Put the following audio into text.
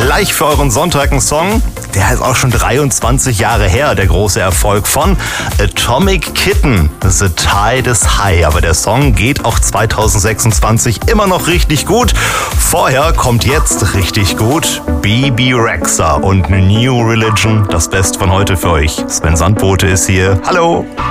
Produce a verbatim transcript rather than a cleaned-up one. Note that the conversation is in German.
Gleich für euren Sonntag ein Song, der ist auch schon dreiundzwanzig Jahre her, der große Erfolg von Atomic Kitten, The Tide is High. Aber der Song geht auch zweitausendsechsundzwanzig immer noch richtig gut. Vorher kommt jetzt richtig gut Bebe Rexha und New Religion, das Beste von heute für euch. Sven Sandbote ist hier. Hallo!